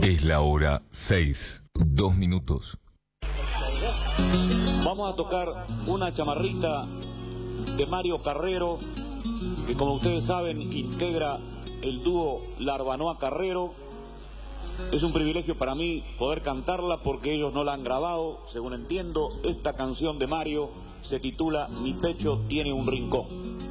Es la hora 6, 2 minutos. Vamos a tocar una chamarrita de Mario Carrero, que como ustedes saben integra el dúo Larbanoa Carrero. Es un privilegio para mí poder cantarla porque ellos no la han grabado, según entiendo. Esta canción de Mario se titula Mi pecho tiene un rincón.